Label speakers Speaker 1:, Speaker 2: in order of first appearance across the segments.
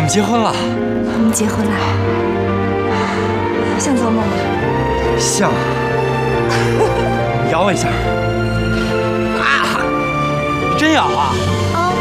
Speaker 1: 结婚了。
Speaker 2: 我们结婚了，像做梦吗？
Speaker 1: 像。摇我一下。啊！真摇啊！
Speaker 2: 啊！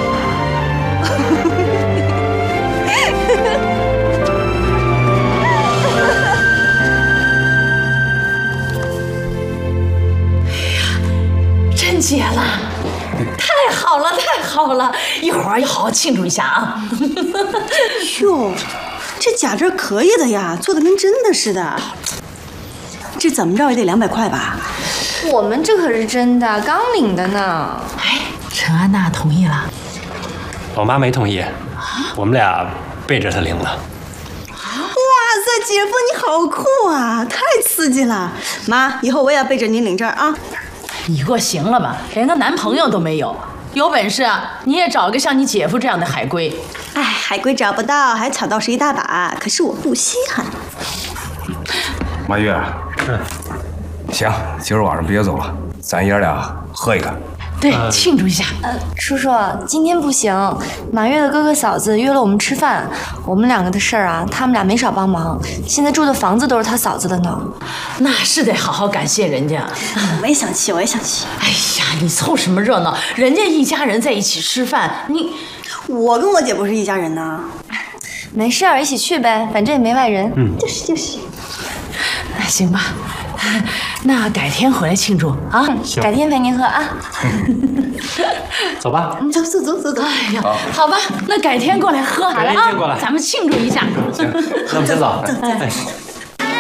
Speaker 3: 真结了，太好了，太好了！一会儿要好好庆祝一下啊！
Speaker 4: 哟，这假证可以的呀，做的跟真的似的。这怎么着也得200块吧？
Speaker 2: 我们这可是真的，刚领的呢。
Speaker 3: 哎，陈安娜同意了。
Speaker 1: 我妈没同意，我们俩背着她领的。
Speaker 4: 哇塞，姐夫你好酷啊，太刺激了！妈，以后我也要背着您领证啊。
Speaker 3: 你给我行了吧，连个男朋友都没有，有本事啊，你也找个像你姐夫这样的海归。
Speaker 4: 哎，海归找不到，还草道士一大把，可是我不稀罕。
Speaker 5: 马月，行，今儿晚上别走了，咱爷俩喝一个。
Speaker 3: 对，庆祝一下。
Speaker 2: 叔叔，今天不行，马月的哥哥嫂子约了我们吃饭，我们2个的事儿啊，他们俩没少帮忙。现在住的房子都是他嫂子的呢。
Speaker 3: 那是得好好感谢人家。
Speaker 4: 我也想去，我也想去。
Speaker 3: 哎呀，你凑什么热闹？人家一家人在一起吃饭，你……
Speaker 4: 我跟我姐不是一家人呢。
Speaker 2: 没事儿，一起去呗，反正也没外人。
Speaker 4: 就是。
Speaker 3: 那行吧，那改天回来庆祝啊！
Speaker 2: 改天陪您喝啊。
Speaker 1: 走吧。
Speaker 4: 走。
Speaker 3: 哎呀，好吧，那改天过来喝，好了啊，咱们庆祝一下。
Speaker 1: 行，那我们先走。
Speaker 3: 走。